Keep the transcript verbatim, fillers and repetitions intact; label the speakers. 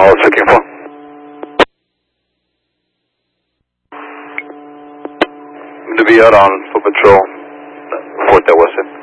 Speaker 1: All checking for. To be out on for patrol, Fort Del West.